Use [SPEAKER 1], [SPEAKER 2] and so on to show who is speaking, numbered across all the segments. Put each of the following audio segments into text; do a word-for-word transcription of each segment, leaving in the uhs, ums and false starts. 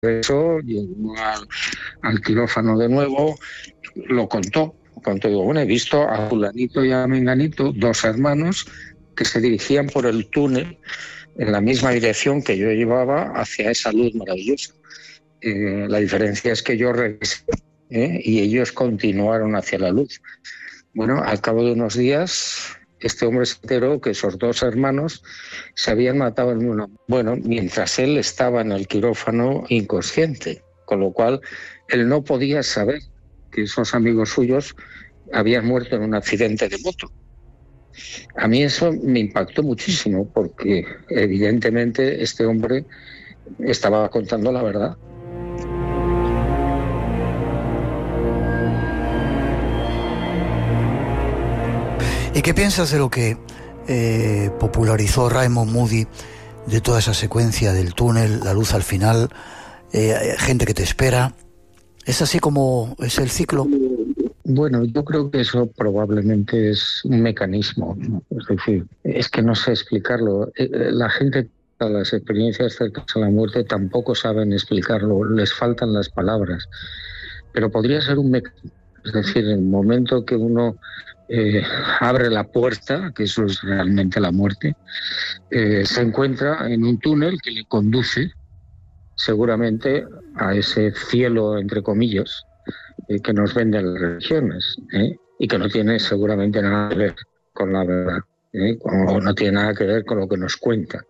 [SPEAKER 1] regresó, llegó al, al quirófano de nuevo, lo contó, contó, digo, bueno, he visto a fulanito y a menganito, dos hermanos, que se dirigían por el túnel en la misma dirección que yo llevaba hacia esa luz maravillosa. Eh, la diferencia es que yo regresé, ¿eh? y ellos continuaron hacia la luz. Bueno, al cabo de unos días, este hombre se enteró que esos dos hermanos se habían matado en uno. Bueno, mientras él estaba en el quirófano inconsciente, con lo cual él no podía saber que esos amigos suyos habían muerto en un accidente de moto. A mí eso me impactó muchísimo porque evidentemente este hombre estaba contando la verdad.
[SPEAKER 2] ¿Y qué piensas de lo que eh, popularizó Raymond Moody, de toda esa secuencia del túnel, la luz al final, eh, gente que te espera? ¿Es así como es el ciclo?
[SPEAKER 1] Bueno, yo creo que eso probablemente es un mecanismo, ¿no? Es decir, es que no sé explicarlo. La gente, a las experiencias cercanas a la muerte, tampoco saben explicarlo, les faltan las palabras. Pero podría ser un mecanismo. Es decir, en el momento que uno eh, abre la puerta, que eso es realmente la muerte, eh, se encuentra en un túnel que le conduce seguramente a ese cielo, entre comillas, eh, que nos venden las religiones, ¿eh? y que no tiene seguramente nada que ver con la verdad, ¿eh? o no tiene nada que ver con lo que nos cuentan.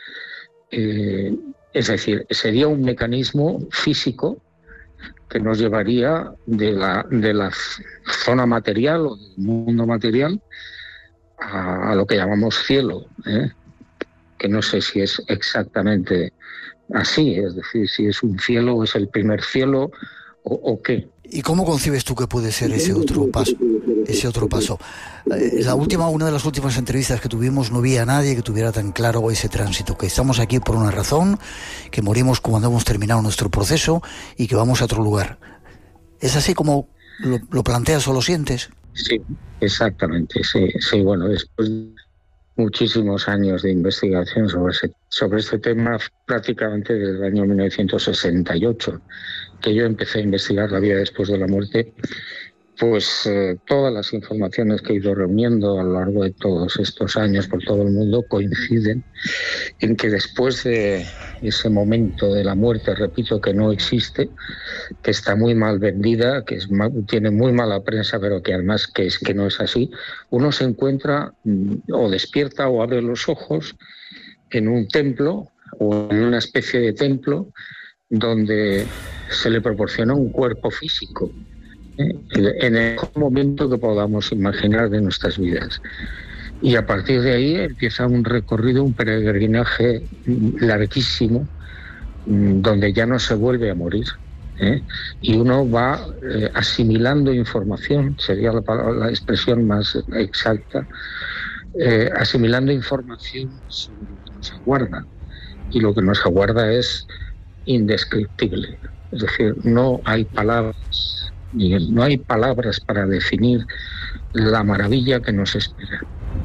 [SPEAKER 1] Eh, es decir, sería un mecanismo físico que nos llevaría de la, de la zona material o del mundo material a, a lo que llamamos cielo, ¿eh? que no sé si es exactamente así, es decir, si es un cielo o es el primer cielo o, o qué.
[SPEAKER 2] ¿Y cómo concibes tú que puede ser ese otro paso? Ese otro paso. La última, una de las últimas entrevistas que tuvimos, no vi a nadie que tuviera tan claro ese tránsito, que estamos aquí por una razón, que morimos cuando hemos terminado nuestro proceso y que vamos a otro lugar. ¿Es así como lo, lo planteas o lo sientes?
[SPEAKER 1] Sí, exactamente. Sí, sí, bueno, después de muchísimos años de investigación sobre ese, sobre este tema, prácticamente desde el año mil novecientos sesenta y ocho, que yo empecé a investigar la vida después de la muerte, pues eh, todas las informaciones que he ido reuniendo a lo largo de todos estos años por todo el mundo coinciden en que después de ese momento de la muerte, repito, que no existe, que está muy mal vendida, que es mal, tiene muy mala prensa, pero que además que, es, que no es así, uno se encuentra o despierta o abre los ojos en un templo o en una especie de templo donde se le proporciona un cuerpo físico, ¿eh? en el momento que podamos imaginar de nuestras vidas. Y a partir de ahí empieza un recorrido, un peregrinaje larguísimo, donde ya no se vuelve a morir, ¿eh? y uno va eh, asimilando información, sería la, la expresión más exacta, eh, asimilando información sobre lo que nos aguarda. Y lo que nos aguarda es indescriptible. Es decir, no hay palabras, no hay palabras para definir la maravilla que nos espera.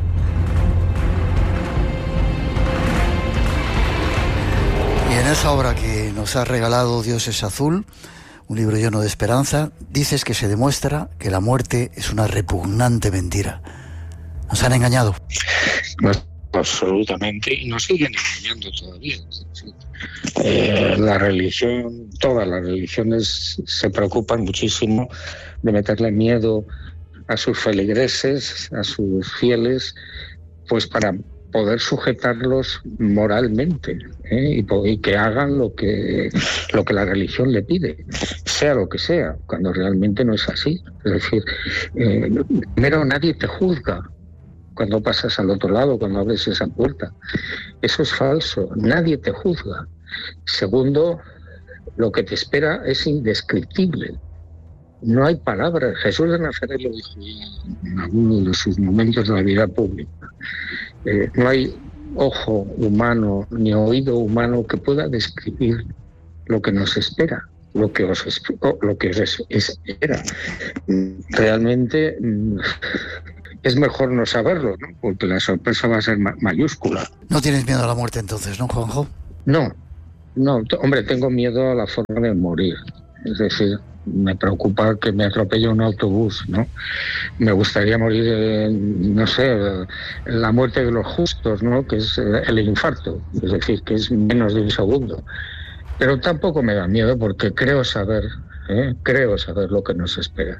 [SPEAKER 2] Y en esa obra que nos ha regalado Dios es azul, un libro lleno de esperanza, dices que se demuestra que la muerte es una repugnante mentira. ¿Nos han engañado?
[SPEAKER 1] Pues, absolutamente, y nos siguen engañando todavía. Eh, la religión, todas las religiones se preocupan muchísimo de meterle miedo a sus feligreses, a sus fieles, pues para poder sujetarlos moralmente, ¿eh? y, y que hagan lo que, lo que la religión le pide, sea lo que sea, cuando realmente no es así. Es decir, eh, primero, nadie te juzga cuando pasas al otro lado, cuando abres esa puerta. Eso es falso, nadie te juzga. Segundo, lo que te espera es indescriptible. No hay palabras. Jesús de Nazaret lo dijo en alguno de sus momentos de la vida pública. Eh, no hay ojo humano ni oído humano que pueda describir lo que nos espera, lo que os, lo que os espera. Realmente es mejor no saberlo, ¿no? Porque la sorpresa va a ser ma- mayúscula.
[SPEAKER 2] ¿No tienes miedo a la muerte entonces, no, Juanjo?
[SPEAKER 1] No, no, t- hombre, tengo miedo a la forma de morir. Es decir, me preocupa que me atropelle un autobús, ¿no? Me gustaría morir, eh, no sé, la muerte de los justos, ¿no? Que es eh, el infarto, es decir, que es menos de un segundo. Pero tampoco me da miedo porque creo saber, ¿eh? creo saber lo que nos espera.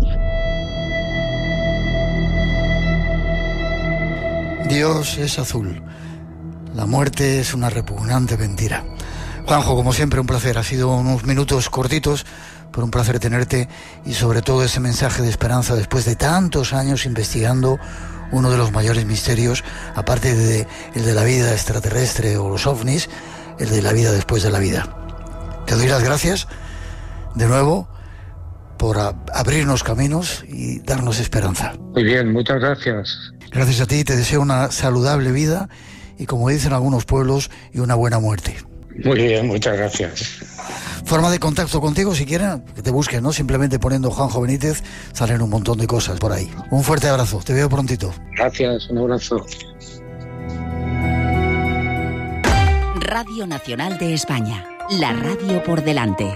[SPEAKER 2] Dios es azul. La muerte es una repugnante mentira. Juanjo, como siempre, un placer. Ha sido unos minutos cortitos, pero un placer tenerte y sobre todo ese mensaje de esperanza después de tantos años investigando uno de los mayores misterios, aparte de el de la vida extraterrestre o los ovnis, el de la vida después de la vida. Te doy las gracias de nuevo por a- abrirnos caminos y darnos esperanza.
[SPEAKER 1] Muy bien, muchas gracias.
[SPEAKER 2] Gracias a ti, te deseo una saludable vida y, como dicen algunos pueblos, y una buena muerte.
[SPEAKER 1] Muy bien, muchas gracias.
[SPEAKER 2] Forma de contacto contigo, si quieren, que te busquen, ¿no? Simplemente poniendo Juanjo Benítez, salen un montón de cosas por ahí. Un fuerte abrazo, te veo prontito.
[SPEAKER 1] Gracias, un abrazo.
[SPEAKER 3] Radio Nacional de España, la radio por delante.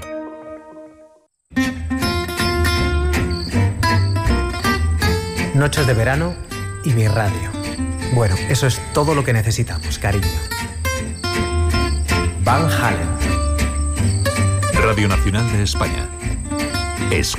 [SPEAKER 4] Noches de verano y mi radio. Bueno, eso es todo lo que necesitamos, cariño. Van Halen.
[SPEAKER 5] Radio Nacional de España. Es